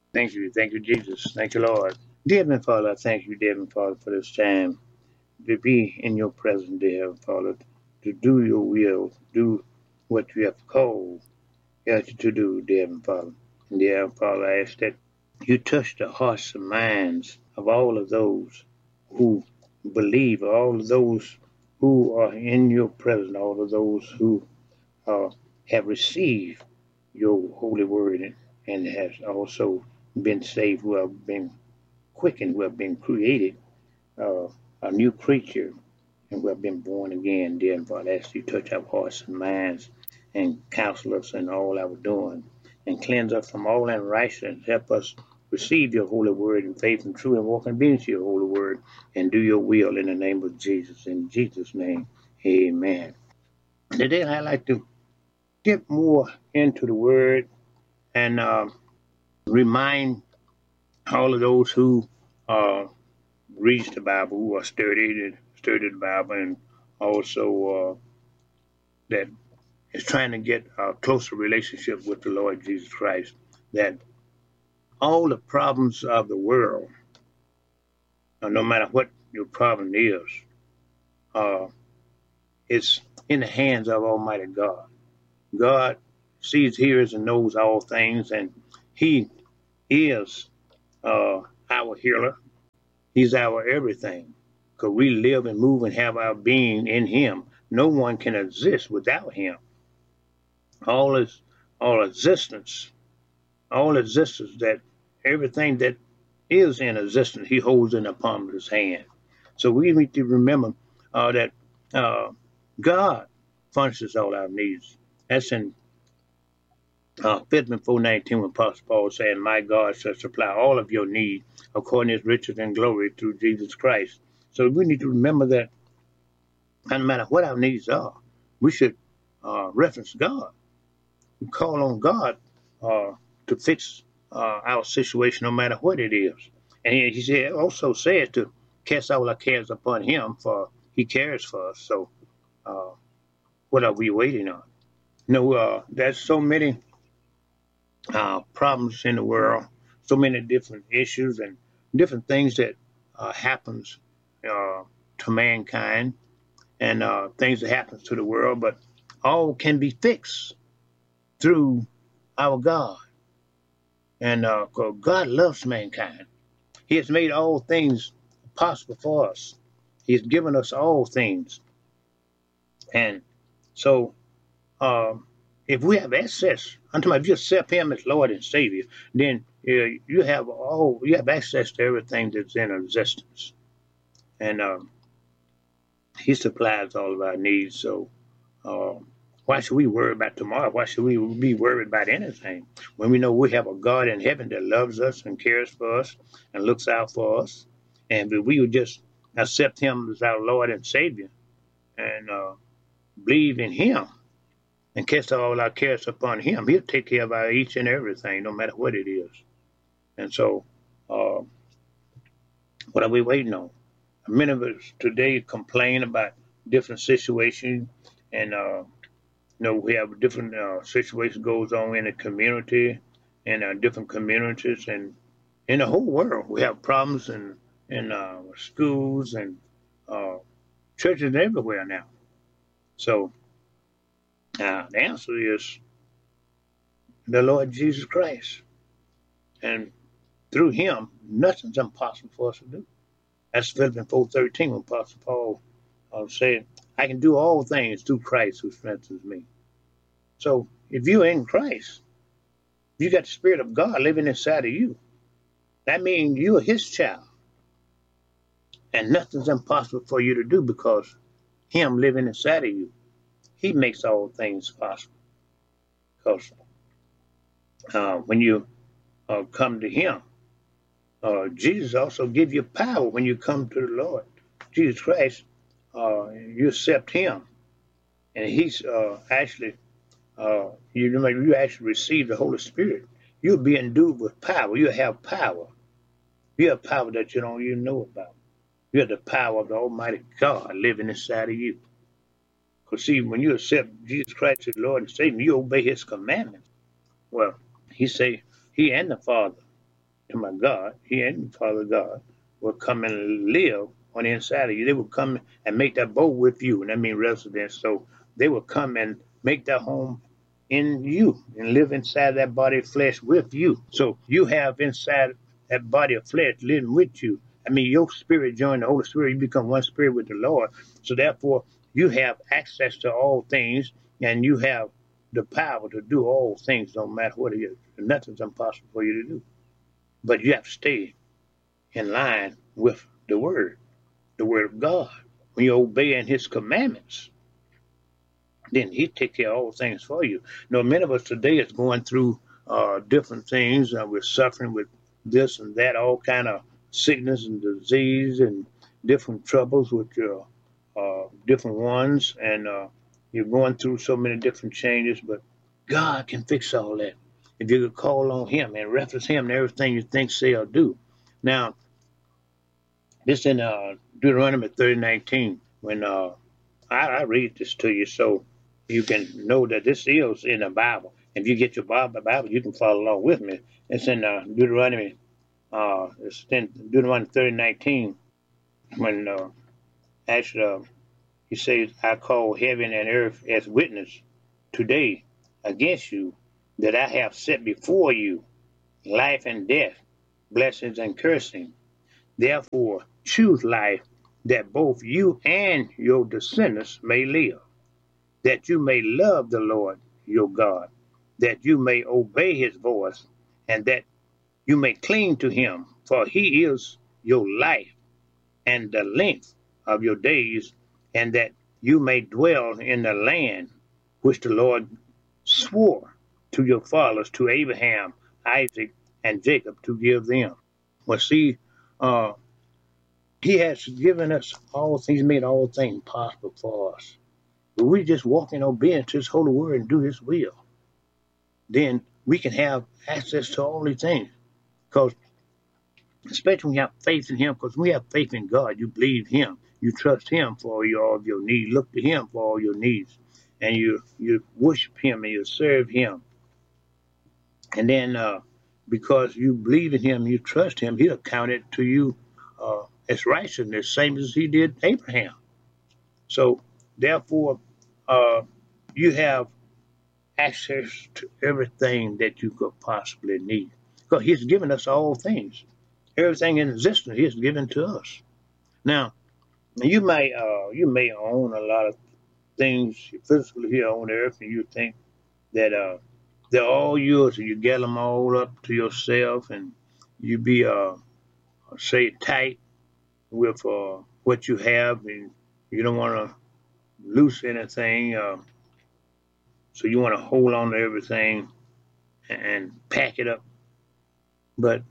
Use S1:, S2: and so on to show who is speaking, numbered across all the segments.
S1: Thank you, Jesus. Thank you, Lord. Dear Heavenly Father, I thank you, dear Heavenly Father, for this time to be in your presence, dear Heavenly Father, to do your will, do what you have called us to do, dear Heavenly Father. And dear Heavenly Father, I ask that you touch the hearts and minds of all of those who believe, all of those who are in your presence, all of those who uh, have received your holy word and has also been saved, who have been quickened, who have been created uh, a new creature, and who have been born again, dear and Father. I ask you to touch our hearts and minds and counsel us in all our doing and cleanse us from all unrighteousness. Help us receive your holy word in faith and truth and walk in obedience to your holy word and do your will in the name of Jesus. In Jesus' name, amen. Today, I'd like to get more into the word and remind all of those who uh, read the Bible, who are study the Bible, and also that is trying to get a closer relationship with the Lord Jesus Christ. That all the problems of the world, no matter what your problem uh, is in the hands of Almighty God. God sees, hears, and knows all things, and He is our healer. He's our everything. Because we live and move and have our being in Him. No one can exist without Him. All his, all existence, all existence, that everything that is in existence, He holds in the palm of His hand. So we need to remember that uh, God furnishes all our needs. That's in Philippians 4:19 when Apostle Paul saying, "My God shall supply all of your need according to His riches and glory through Jesus Christ." So we need to remember that no matter what our needs are, we should reference God. We call on God uh, to fix our situation, no matter what it is. And He said, also said to cast all our cares upon Him, for He cares for us. So uh, what are we waiting on? There's so many problems in the world, so many different issues and different things that happens uh, to mankind and things that happens to the world, but all can be fixed through our God. And God loves mankind. He has made all things possible for us. He's given us all things. And so um, if we have access, until if you accept Him as Lord and Savior, then you have access to everything that's in existence, and He supplies all of our needs. So uh, why should we worry about tomorrow? Why should we be worried about anything when we know we have a God in heaven that loves us and cares for us and looks out for us? And if we would just accept Him as our Lord and Savior and believe in Him and cast all our cares upon Him, He'll take care of our each and everything, no matter what it is. And so, uh, what are we waiting on? Many of us today complain about different situations, and we have different situations goes on in the community, and different communities, and in the whole world, we have problems in schools and uh, churches everywhere now. So, the answer is the Lord Jesus Christ, and through Him, nothing's impossible for us to do. That's Philippians 4:13 when Apostle Paul said, "I can do all things through Christ who strengthens me." So if you're in Christ, you got the Spirit of God living inside of you. That means you're His child, and nothing's impossible for you to do because Him living inside of you, He makes all things possible. Because when you come to Him, Jesus also give you power when you come to the Lord Jesus Christ. You accept Him, and He's actually you actually receive the Holy Spirit. You'll be endued with power. You have power. You have power that you don't even know about. You have the power of the Almighty God living inside of you. Because see, when you accept Jesus Christ as Lord and Savior, you obey His commandments. Well, He say He and the Father. to my God, He and Father God, will come and live on the inside of you. They will come and make that abode with you, and that means residence. So they will come and make their home in you and live inside that body of flesh with you. So you have inside that body of flesh living with you. I mean, your spirit join the Holy Spirit, you become one spirit with the Lord. So therefore, you have access to all things, and you have the power to do all things, no matter what it is. Nothing's impossible for you to do. But you have to stay in line with the Word of God. When you obey in His commandments, then He take care of all things for you. Many of us today is going through different things. We're suffering with this and that, all kind of sickness and disease and different troubles with different ones, and you're going through so many different changes. But God can fix all that if you could call on Him and reference Him in everything you think, say, or do. Now, this in Deuteronomy 30:19, when I read this to you so you can know that this is in the Bible. If you get your Bible, you can follow along with me. It's in Deuteronomy. It's in Deuteronomy 30:19, when actually He says, "I call heaven and earth as witness today against you, that I have set before you life and death, blessings and cursing. Therefore, choose life, that both you and your descendants may live, that you may love the Lord your God, that you may obey His voice, and that you may cling to Him, for He is your life and the length of your days, and that you may dwell in the land which the Lord swore to your fathers, to Abraham, Isaac, and Jacob, to give them." Well, see, uh, He has given us all things, made all things possible for us. If we just walk in obedience to His holy word and do His will, then we can have access to all these things. Because, especially when you have faith in Him, because when you have faith in God, you believe Him, you trust Him for all of your needs, look to Him for all your needs, and you worship Him and you serve Him. And then because you believe in Him, you trust Him, He'll count it to you as righteousness, same as He did Abraham. So, therefore, you have access to everything that you could possibly need. Because He's given us all things. Everything in existence He has given to us. Now, you may own a lot of things physically here on earth, and you think that they're all yours, and you get them all up to yourself, and you be say tight with what you have, and you don't want to lose anything, so you want to hold on to everything and pack it up. But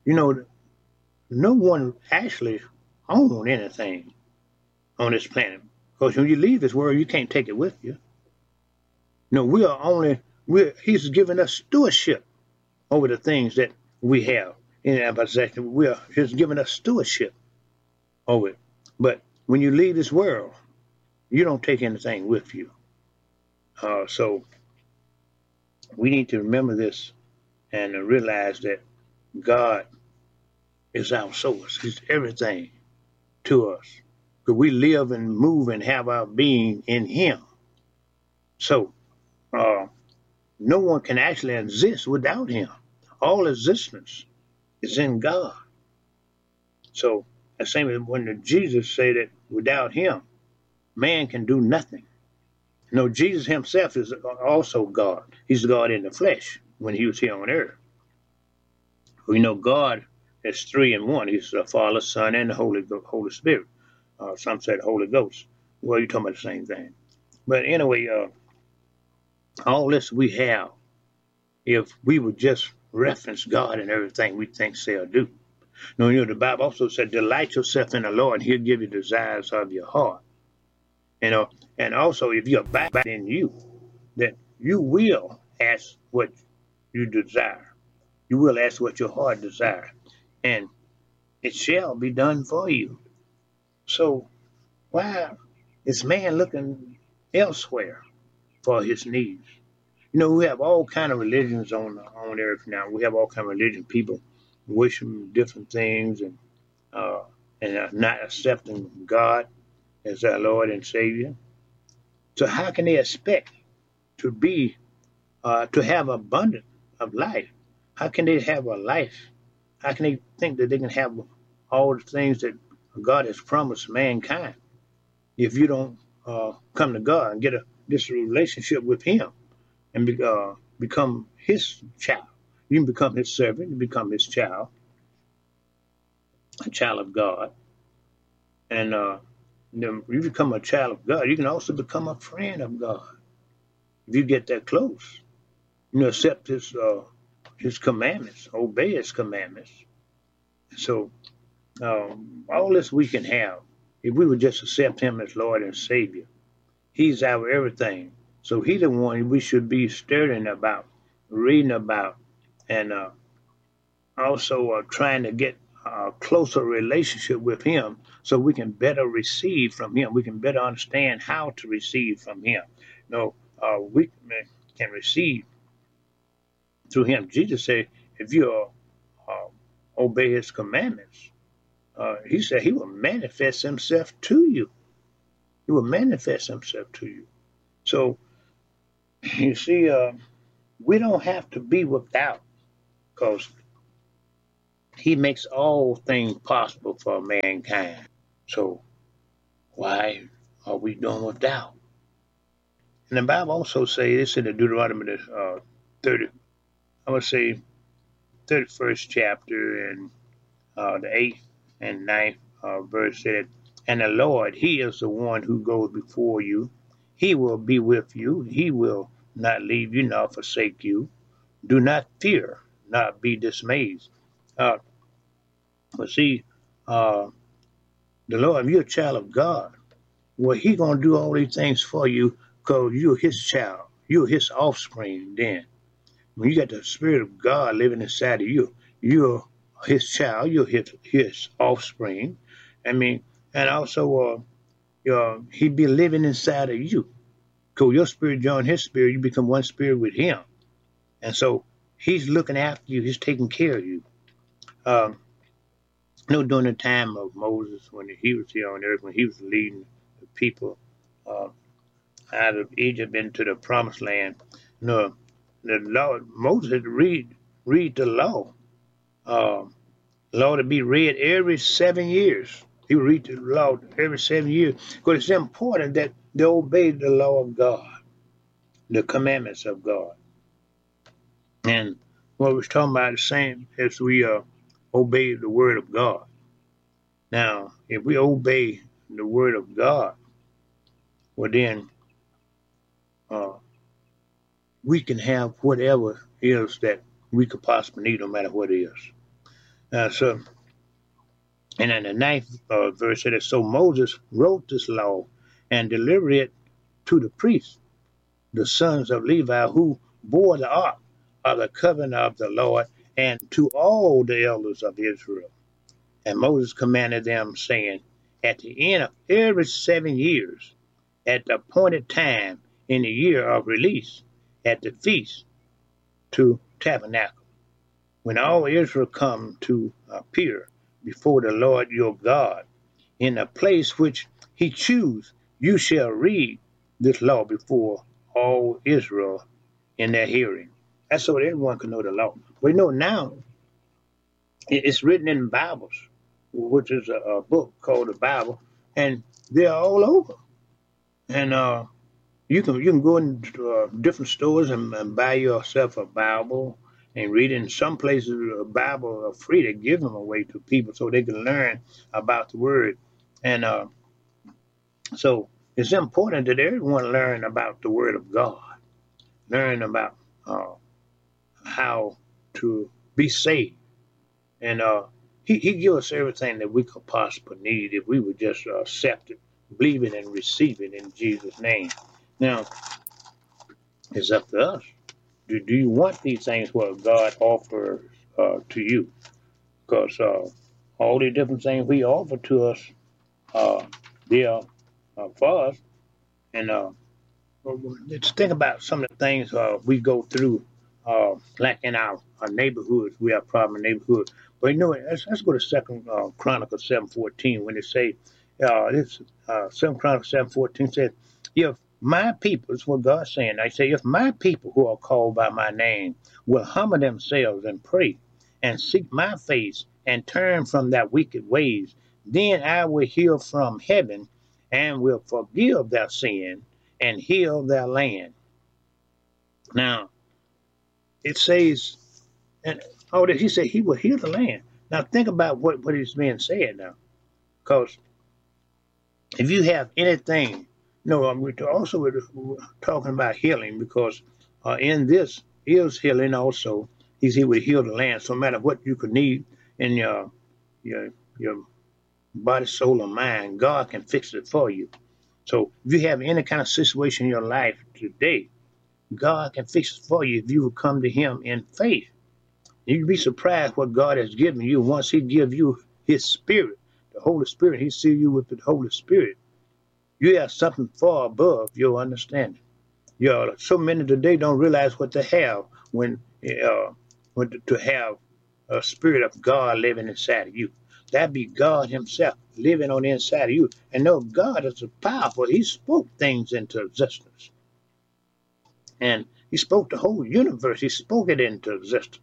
S1: no one actually owns anything on this planet, because when you leave this world, you can't take it with you. No, He's given us stewardship over the things that we have in our possession. He's given us stewardship over it. But when you leave this world, you don't take anything with you. So we need to remember this and realize that God is our source. He's everything to us. Because we live and move and have our being in Him. So no one can actually exist without Him. All existence is in God. So the same as when Jesus said that without Him, man can do nothing. Jesus Himself is also God. He's God in the flesh when He was here on earth. We know God is three in one. He's the Father, Son, and the Holy Spirit. Some said Holy Ghost. Well, you're talking about the same thing. But anyway, all this we have, if we would just reference God in everything we think, say, or do. The Bible also said, delight yourself in the Lord, and He'll give you desires of your heart. And also, if you abide in you, that you will ask what you desire. You will ask what your heart desires, and it shall be done for you. So why is man looking elsewhere for his needs? We have all kind of religions on earth now. We have all kind of religion people worshiping different things uh, and not accepting God as our Lord and Savior. So how can they expect to be to have abundance of life? How can they have a life? How can they think that they can have all the things that God has promised mankind if you don't come to God and get this relationship with Him and become His child? You can become His servant, you become His child, a child of God, and you become a child of God. You can also become a friend of God if you get that close. Accept His commandments, obey His commandments. So all this we can have if we would just accept Him as Lord and Savior. He's our everything. So He's the one we should be studying about, reading about, and also trying to get a closer relationship with Him so we can better receive from Him. We can better understand how to receive from Him. We can receive through Him. Jesus said, if you obey His commandments, He said He will manifest Himself to you. He will manifest Himself to you. So, you see, we don't have to be without, because He makes all things possible for mankind. So, why are we doing without? And the Bible also says this in the Deuteronomy 30, I would say 31st chapter and the 8th and 9th verse said, and the Lord, He is the one who goes before you. He will be with you. He will not leave you nor forsake you. Do not fear, not be dismayed. But see, the Lord, if you're a child of God, well, He gonna do all these things for you because you're His child. You're His offspring. Then, when you got the Spirit of God living inside of you, you're His child. You're His offspring. I mean, and also, He be living inside of you. So your spirit join His spirit, you become one spirit with Him, and so He's looking after you. He's taking care of you. During the time of Moses, when he was here on earth, when he was leading the people uh, out of Egypt into the Promised Land, the Lord Moses had to read the law. Law to be read every 7 years. He would read the law every 7 years because it's important that they obey the law of God, the commandments of God. And what we're talking about is the same as we obey the word of God. Now, if we obey the word of God, well then we can have whatever is that we could possibly need, no matter what it is. So, and in the 9th verse it is, so Moses wrote this law and delivered it to the priests, the sons of Levi, who bore the ark of the covenant of the Lord, and to all the elders of Israel. And Moses commanded them, saying, at the end of every 7 years, at the appointed time in the year of release, at the feast to tabernacle, when all Israel come to appear before the Lord your God, in a place which He choose, you shall read this law before all Israel in their hearing. That's so that everyone can know the law. We know now it's written in Bibles, which is a book called the Bible, and they're all over. And you can go into different stores and buy yourself a Bible and read it. In some places, a Bible are free to give them away to people so they can learn about the Word. And so it's important that everyone learn about the Word of God, learn about how to be saved. And he give us everything that we could possibly need if we would just accept it, believe it, and receive it in Jesus' name. Now, it's up to us. Do you want these things what God offers to you? Because all the different things we offer to us, they are for us. And let's think about some of the things we go through like in our neighborhoods, we have problem in neighborhoods. But you know what? Let's go to Second Chronicles 7:14 when they say, this Second Chronicles 7:14 says, if my people, this is what God's saying. I say, if my people who are called by my name will humble themselves and pray and seek my face and turn from their wicked ways, then I will hear from heaven and will forgive their sin and heal their land. Now, it says, and oh, he said he will heal the land. Now, think about what is being said now. Because if you have anything, no, we're talking about healing because in this is healing also. He will heal the land. So no matter what you could need in your body, soul, or mind, God can fix it for you. So if you have any kind of situation in your life today, God can fix it for you if you will come to Him in faith. You'd be surprised what God has given you once He gives you His Spirit, the Holy Spirit. He seals you with the Holy Spirit. You have something far above your understanding. So many today don't realize what they have when to have a Spirit of God living inside of you. That be God Himself living on the inside of you. And know God is powerful. He spoke things into existence. And He spoke the whole universe. He spoke it into existence.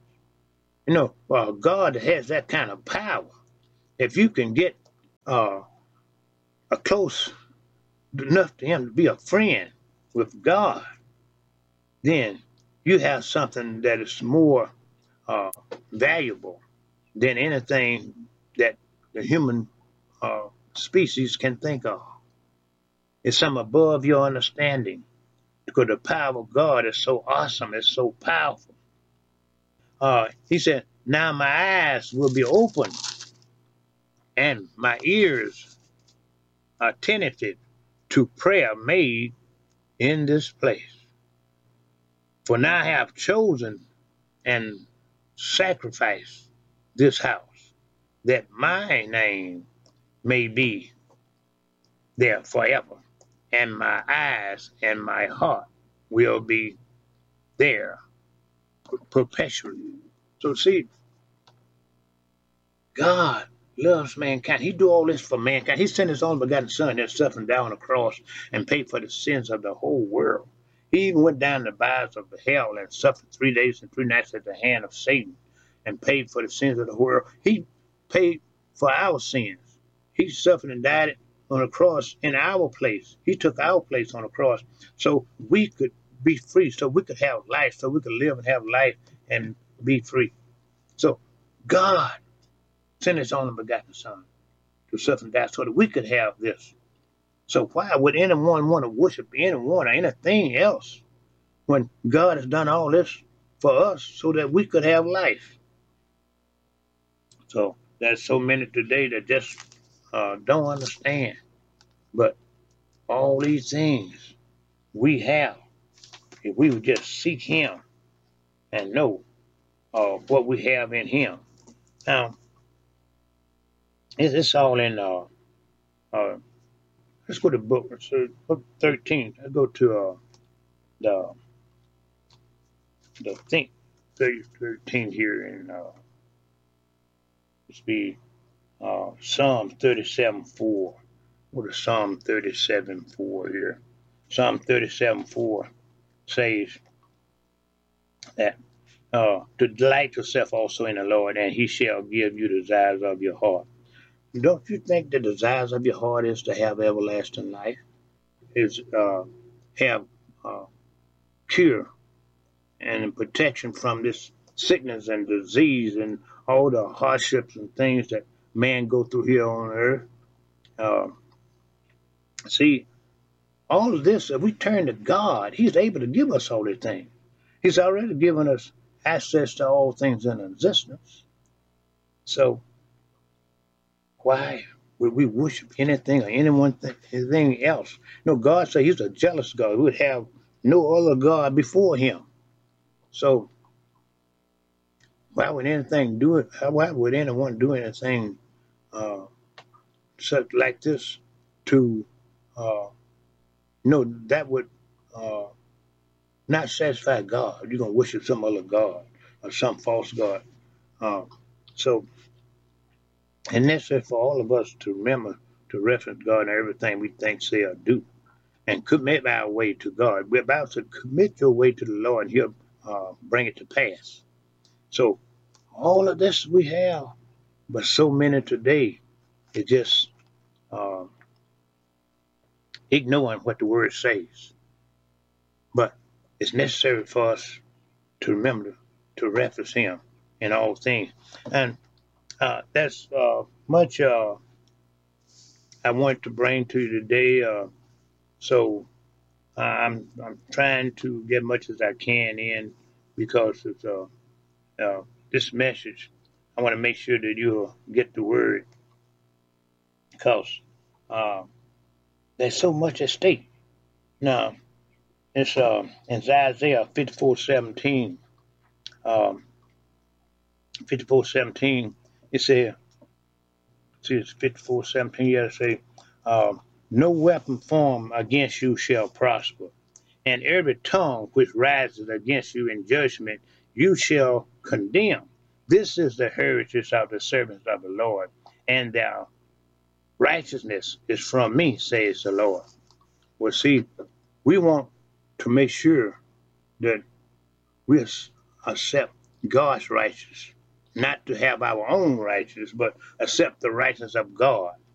S1: God has that kind of power. If you can get uh, a close enough to Him to be a friend with God, then you have something that is more uh, valuable than anything that the human species can think of. It's something above your understanding because the power of God is so awesome, it's so powerful. He said, now my eyes will be open and my ears attentive to prayer made in this place. For now I have chosen and sacrificed this house, that my name may be there forever, and my eyes and my heart will be there perpetually. So see, God loves mankind. He do all this for mankind. He sent His only begotten Son and suffering down on the cross and paid for the sins of the whole world. He even went down the bowels of the hell and suffered 3 days and 3 nights at the hand of Satan and paid for the sins of the world. He paid for our sins. He suffered and died on the cross in our place. He took our place on the cross so we could be free, so we could have life, so we could live and have life and be free. So God sent His only begotten Son to suffer and die so that we could have this. So why would anyone want to worship anyone or anything else when God has done all this for us so that we could have life? So there's so many today that just don't understand. But all these things we have, if we would just seek Him and know what we have in Him. Now, it's all in let's go to book. So book 13. Let's go to the think 13 here in let's be Psalm 37:4. What is Psalm 37:4 here? Psalm 37:4 says that to delight yourself also in the Lord, and He shall give you the desires of your heart. Don't you think the desires of your heart is to have everlasting life? Is have cure and protection from this sickness and disease and all the hardships and things that man go through here on earth. Uh, see, all of this, if we turn to God, He's able to give us all these things. He's already given us access to all things in existence. So why would we worship anything or anything else? No, God said He's a jealous God. We would have no other God before Him. So why would anything do it? Why would anyone do anything such like this to that would uh, not satisfy God. You're going to worship some other God or some false God. Um, so, and necessary for all of us to remember to reference God in everything we think, say, or do, and commit our way to God. We're about to commit your way to the Lord, and He'll bring it to pass. So, all of this we have, but so many today is just uh, ignoring what the Word says. But it's necessary for us to remember to reference Him in all things. And that's much I want to bring to you today. So I'm trying to get much as I can in because it's this message. I want to make sure that you'll get the word because uh, there's so much at stake. Now it's in Isaiah 54:17. Um, 54:17. It says, it's 54:17. Yeah, it say, no weapon formed against you shall prosper, and every tongue which rises against you in judgment you shall condemn. This is the heritage of the servants of the Lord, and their righteousness is from me, says the Lord. Well, see, we want to make sure that we accept God's righteousness, not to have our own righteousness, but accept the righteousness of God.